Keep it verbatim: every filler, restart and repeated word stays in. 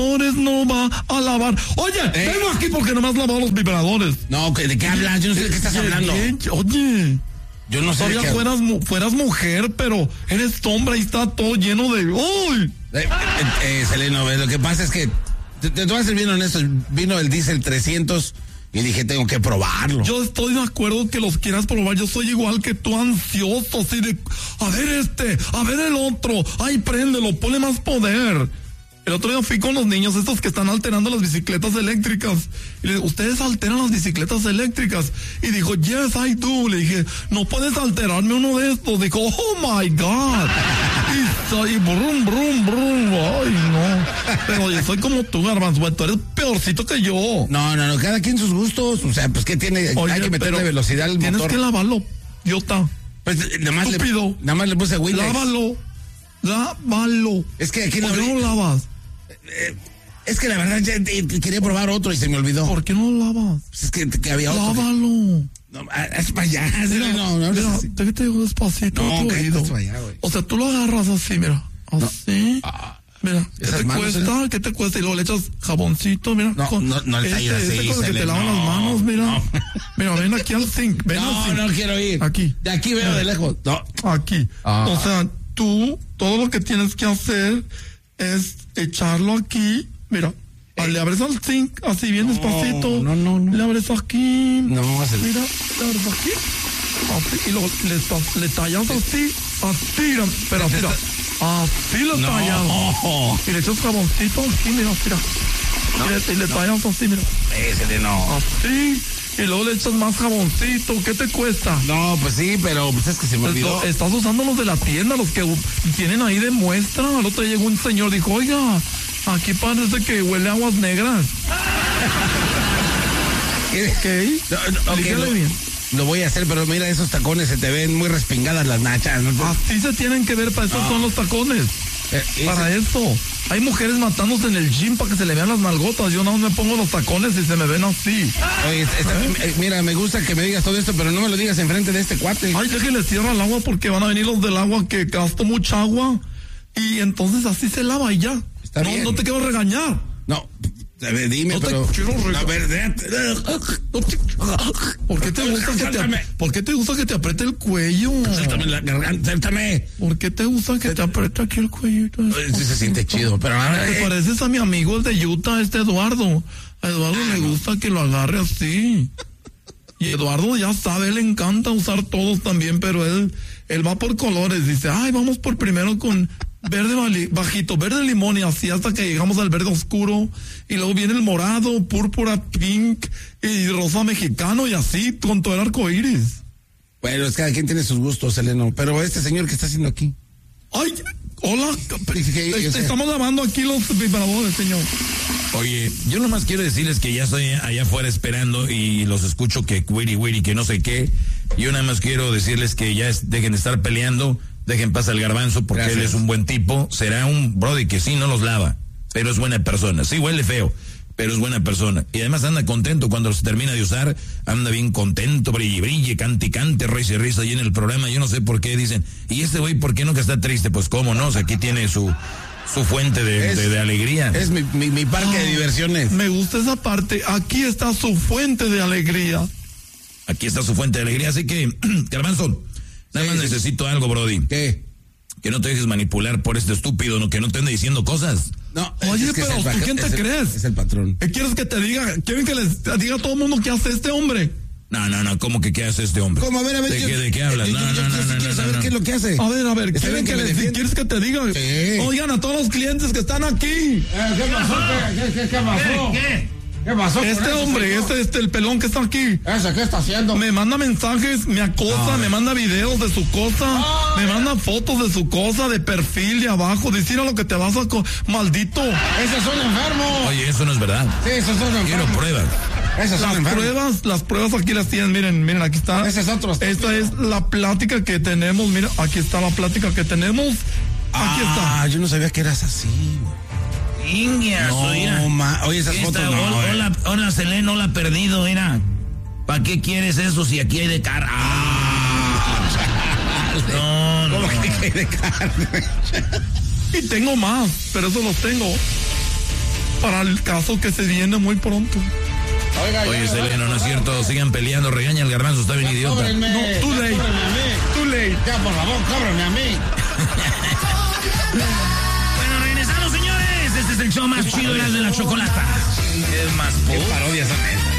no va a lavar. Oye, ¿Eh? vengo aquí porque no me has lavado los vibradores. No, ¿de qué hablas? Yo no sé de qué estás hablando. Oye, yo no sé. Todavía qué... fueras, fueras mujer, pero eres hombre y está todo lleno de. ¡Uy! Eh, eh, eh, Seleno, lo que pasa es que te, te voy a ser bien honesto. Vino el diésel trescientos y dije, tengo que probarlo. Yo estoy de acuerdo que los quieras probar. Yo soy igual que tú, ansioso, así de. A ver este, a ver el otro. Ay, préndelo, ponle más poder. El otro día fui con los niños estos que están alterando las bicicletas eléctricas. Y le dije, ¿ustedes alteran las bicicletas eléctricas? Y dijo, yes, I do. Le dije, no puedes alterarme uno de estos. Dijo, oh my God. Y, y brum, brum, brum. Ay, no. Pero yo soy como tú, Garbanzo. Tú eres peorcito que yo. No, no, no. Cada quien sus gustos. O sea, pues que tiene. Oye, hay que meterle velocidad al tienes motor. Tienes que lavarlo, idiota. Pues nada más, le, nada más le puse Windex. Lávalo. Lávalo. Es que aquí ¿Por qué no lo lavas? Eh, es que la verdad ya, eh, quería probar otro y se me olvidó. ¿Por qué no lo lavas? Pues es que, que había otro. Lávalo. No, es para allá. Mira, no, no, mira, te, te digo despacito. No, que es para allá, güey. O sea, tú lo agarras así, mira. Así. No. Ah, mira, ¿qué te manos, cuesta? ¿eh? ¿Qué te cuesta? Y luego le echas jaboncito, mira. No, con, no, no le este, así, este con el que te no, lavan las manos, mira. No. Mira, ven aquí al zinc. Ven no, al zinc. no quiero ir. Aquí. De aquí veo mira. de lejos. No. Aquí. Ah. O sea, tú, todo lo que tienes que hacer es echarlo aquí. Mira, eh. le abres al zinc, así bien no, despacito. No, no, no. Le abres aquí. No, hace... Mira, le abres aquí. Así, y luego le, le tallas así. Así, pero mira. Así lo no. tallas. Y le echas jaboncito aquí, mira, mira. No, y le, y le no. tallas así, mira. Ese no. Así. Y luego le echas más jaboncito. ¿Qué te cuesta? No, pues sí, pero pues es que se me olvidó. Esto, estás usando los de la tienda, los que tienen ahí de muestra. Al otro día llegó un señor, dijo, oiga, aquí parece que huele a aguas negras. ¿Qué? No, okay, lo, bien. Lo voy a hacer, pero mira, esos tacones se te ven muy respingadas las nachas. ¿No? Así se tienen que ver, para eso no. son los tacones. Eh, para ese... eso. Hay mujeres matándose en el gym para que se le vean las nalgotas. Yo no me pongo los tacones y se me ven así. Oye, esta, ¿Eh? mira, me gusta que me digas todo esto, pero no me lo digas enfrente de este cuate. Ay, déjenle cierra el agua porque van a venir los del agua que gasto mucha agua. Y entonces así se lava y ya. Está no, bien. no te quiero regañar. No, a ver, dime, no pero... Te quiero regañar. A ver, ¿Por qué te gusta que te, ¿por qué te gusta que te apriete el cuello? Suéltame la garganta, suéltame. ¿Por qué te gusta que te apriete aquí el cuello? Sí se siente chido, pero... Te eh. pareces a mi amigo el de Utah, este Eduardo. A Eduardo ah, le gusta no. que lo agarre así. Y Eduardo ya sabe, él le encanta usar todos también, pero él, él va por colores. Dice, ay, vamos por primero con... verde bajito, verde limón y así hasta que llegamos al verde oscuro y luego viene el morado, púrpura, pink y rosa mexicano y así con todo el arco iris. Bueno, es que cada quien tiene sus gustos, Eleno, pero este señor que está haciendo aquí. Ay, hola, estamos lavando aquí los vibradores, señor. Oye, yo nomás quiero decirles que ya estoy allá afuera esperando y los escucho que wiri wiri, que no sé qué. Yo nada más quiero decirles que ya es, dejen de estar peleando. Dejen pasar el Garbanzo porque Gracias. Él es un buen tipo. Será un brody que sí no los lava, pero es buena persona. Sí huele feo, pero es buena persona. Y además anda contento cuando se termina de usar. Anda bien contento, brille, brille, cante y cante, risa y risa ahí en el programa. Yo no sé por qué dicen, ¿y este güey por qué nunca está triste? Pues cómo no, o sea, aquí tiene su su fuente de, es, de, de alegría. Es mi, mi, mi parque ah, de diversiones. Me gusta esa parte. Aquí está su fuente de alegría. Aquí está su fuente de alegría. Así que, Garbanzo, nada sí, más sí. necesito algo, brody. ¿Qué? Que no te dejes manipular por este estúpido, ¿no? Que no te ande diciendo cosas. No, oye, es que pero ¿tú quién te es crees? El, es el patrón. ¿Qué quieres que te diga? ¿Quieren que les diga a todo el mundo qué hace este hombre? No, no, no, ¿cómo que qué hace este hombre? ¿Cómo? A ver, a ver. ¿De, yo, qué, ¿de qué hablas? Yo, no, yo, no, yo, no, yo, no, quiero no, saber no. qué es lo que hace. A ver, a ver, ¿quieren que que les, me ¿quieres que te diga? Sí. Oigan, a todos los clientes que están aquí. Eh, ¿Qué pasó? ¿Qué, qué, qué pasó? ¿Qué? ¿Qué? ¿Qué pasó? Este con hombre, eso, este, este, el pelón que está aquí. ¿Ese qué está haciendo? Me manda mensajes, me acosa, me manda videos de su cosa, Ay. me manda fotos de su cosa, de perfil, de abajo, diciendo lo que te vas a... Co- ¡Maldito! ¡Ese es un enfermo! Oye, eso no es verdad. Sí, eso es un enfermo. Quiero pruebas. Ese es las un enfermo. pruebas, las pruebas aquí las tienen, miren, miren, aquí está. Ese es otro. Esta es la plática que tenemos, mira, aquí está la plática que tenemos. Aquí ah, está. yo no sabía que eras así, Ingia, no, ma, oye, esas fotos no, hola, eh. hola, hola, Selene, no la ha perdido, mira. ¿Para qué quieres eso si aquí hay de carne? Ah, no, no. ¿Cómo que hay de carne? Y tengo más, pero eso los tengo. para el caso que se viene muy pronto. Oiga, Oye, ya, Seleno, no es cierto, sigan peleando, regaña al garbanzo, está bien idiota. cóbrenme, No, too ya late. cóbrenme a mí. Too late. Ya, por favor, cóbrenme a mí. Bueno, regresamos, señores. Este es el show más chido de la chocolata. Es más, Qué parodias son esas.